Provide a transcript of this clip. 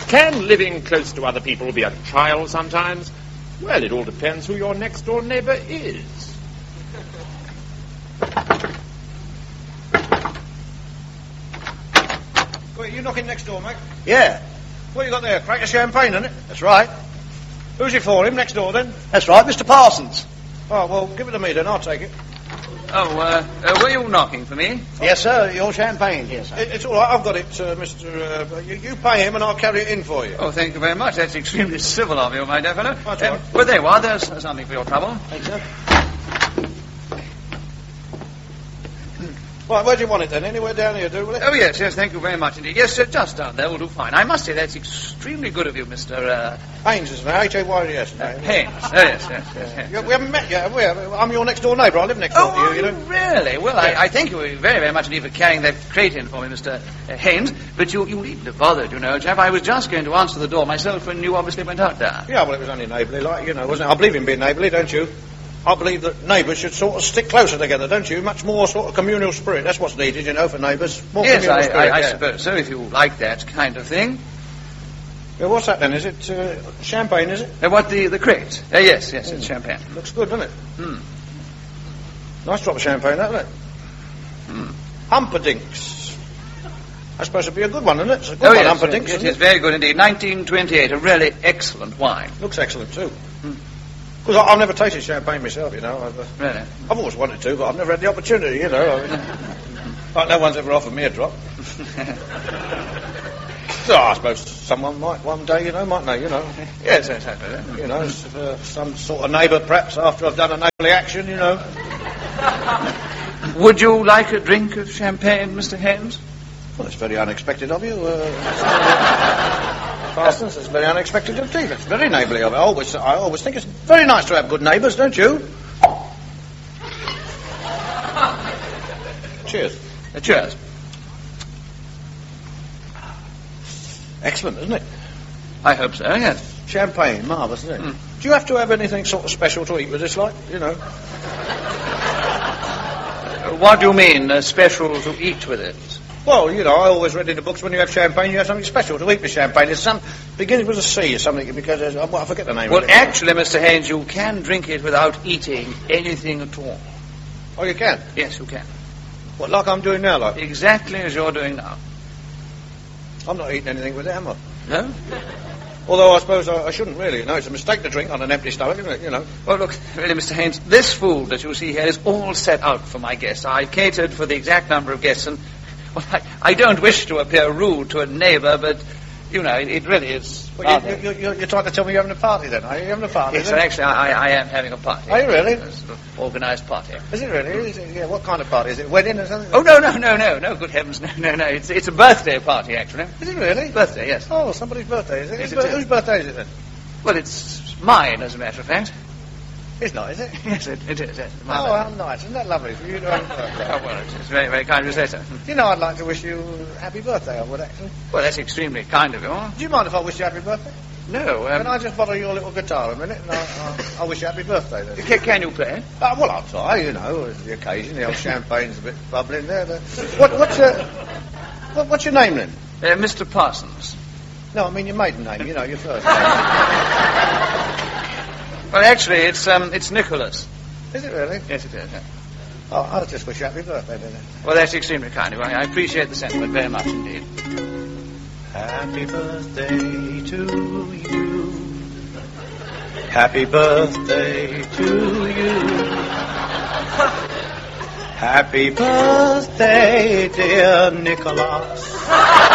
Can living close to other people be a trial sometimes? Well, it all depends who your next-door neighbour is. Wait, you knocking next door, mate? Yeah, What you got there? Crate of champagne, isn't it? that's right. Who's it for? Him next door, then? That's right, Mr. Parsons. Oh, well, give it to me, then. I'll take it. Were you knocking for me? Yes, sir, your champagne here, sir. It's all right. I've got it, Mr. You pay him and I'll carry it in for you. Oh, thank you very much. That's extremely civil of you, my dear fellow. That's all right. Well, there you are. There's something for your trouble. Thanks, sir. Right, where do you want it, then? Anywhere down here, will it? Oh, yes, thank you very much indeed. Yes, just down there will do fine. I must say that's extremely good of you, Mr. Haynes, isn't it? H-A-Y-E-S. Haynes. Oh, yes. We haven't met yet, have we? I'm your next-door neighbour. I live next door to you, you know. Really? Well, I thank you very, very much indeed for carrying that crate in for me, Mr. Haynes. But you needn't have bothered, you know, chap. I was just going to answer the door myself when you obviously went out there. Yeah, well, it was only neighbourly, like, you know, wasn't it? I believe in being neighbourly, don't you? I believe that neighbours should sort of stick closer together, don't you? Much more sort of communal spirit. That's what's needed, you know, for neighbours. More Yes, communal spirit. I suppose so, if you like that kind of thing. Yeah, what's that then? Is it champagne, is it? What, the crate? Yes, it's champagne. Looks good, doesn't it? Hmm. Nice drop of champagne, that, isn't it? Hmm. Humperdinck's. That's supposed to be a good one, isn't it? It's a good one, Yes, Humperdinck's. it is very good indeed. 1928, a really excellent wine. Looks excellent, too. Because I've never tasted champagne myself, you know. Really? I've always wanted to, but I've never had the opportunity, you know. Like no one's ever offered me a drop. So I suppose someone might one day, you know, mightn't they, you know. Yes. You know, some sort of neighbour, perhaps, after I've done a neighbourly action, you know. Would you like a drink of champagne, Mr. Haynes? Well, it's very unexpected of you. Parsons, it's very unexpected indeed. It's very neighbourly of you. I always think it's very nice to have good neighbours, don't you? Cheers. Cheers. Excellent, isn't it? I hope so, yes. Champagne, marvellous, isn't it? Do you have to have anything sort of special to eat with this, like, you know? What do you mean, special to eat with it? Well, you know, I always read in the books when you have champagne, you have something special to eat with champagne. There's some beginning with a C or something, because I forget the name of it. Well, actually, Mr. Haynes, you can drink it without eating anything at all. Oh, you can? Yes, you can. What, like I'm doing now, like? Exactly as you're doing now. I'm not eating anything with it, am I? No? Although I suppose I shouldn't really, you know. It's a mistake to drink on an empty stomach, isn't it, you know? Well, look, really, Mr. Haynes, this food that you see here is all set out for my guests. I catered for the exact number of guests, and, well, I don't wish to appear rude to a neighbour, but, you know, it really is... Well, you're trying to tell me you're having a party, then? Are you having a party, Yes, then? actually, I am having a party. Are you really? It's an organised party. Is it really? Yeah, what kind of party? Is it a wedding or something? Oh, no, good heavens, no, it's a birthday party, actually. Is it really? Birthday, yes. Oh, somebody's birthday, is it? Yes, it is. Whose birthday is it, then? Well, it's mine, as a matter of fact. It's not, is it? Yes, it is, yes. Oh, how nice. Isn't that lovely for you to have a birthday? Oh, well, it's very, very kind of you to say so. Do you know, I'd like to wish you happy birthday, I would, actually. Well, that's extremely kind of you. Do you mind if I wish you happy birthday? No, Can I just borrow your little guitar a minute, and I'll wish you happy birthday, then? Can you play? Well, I'll try, you know, as the occasion. The old champagne's a bit bubbling there. What's your name, then? Mr. Parsons. No, I mean your maiden name, you know, your first name. Well, actually, it's Nicholas. Is it really? Yes, it is, yeah. Oh, I'll just wish you happy birthday, then. Well, that's extremely kind of you. I appreciate the sentiment very much indeed. Happy birthday to you. Happy birthday to you. Happy birthday, dear Nicholas.